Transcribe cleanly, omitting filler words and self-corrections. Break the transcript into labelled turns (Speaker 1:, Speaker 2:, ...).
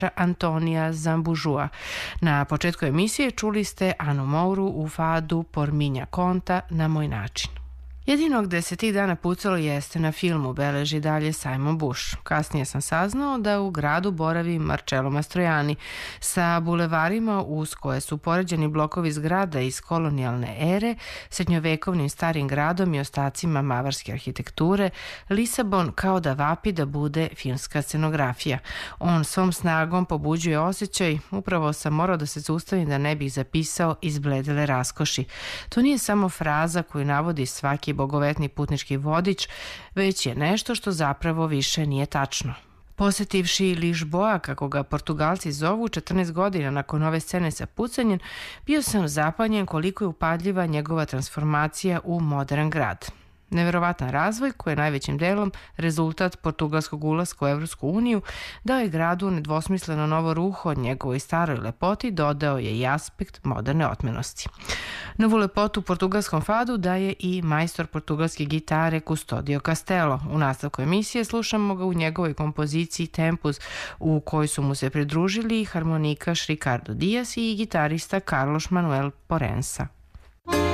Speaker 1: Antonija Zambužua. Na početku emisije čuli ste Anu Mouru u fadu Por minha conta, na moj način. Jedino gde se tih dana pucalo jeste na filmu, beleži dalje Simon Bush. Kasnije sam saznao da u gradu boravi Marcello Mastroianni sa bulevarima uz koje su poređeni blokovi zgrada iz kolonijalne ere, srednjovekovnim starim gradom i ostacima mavarske arhitekture. Lisabon kao da vapi da bude filmska scenografija. On svom snagom pobuđuje osjećaj, upravo sam morao da se zaustavim da ne bih zapisao izbledele raskoši. To nije samo fraza koju navodi svaki bogovetni putnički vodič, već je nešto što zapravo više nije tačno. Posetivši Lišboa, kako ga Portugalci zovu, 14 godina nakon ove scene sa pucanjem, bio sam zapanjen koliko je upadljiva njegova transformacija u modern grad. Neverovatan razvoj, koji je najvećim delom rezultat portugalskog ulaska u Evropsku uniju, dao je gradu nedvosmisleno novo ruho, njegovoj staroj lepoti dodao je i aspekt moderne otmenosti. Novu lepotu u portugalskom fadu daje i majstor portugalske gitare Custodio Castelo. U nastavku emisije slušamo ga u njegovoj kompoziciji Tempus, u kojoj su mu se pridružili harmonikaš Ricardo Dias i gitarista Carlos Manuel Porensa.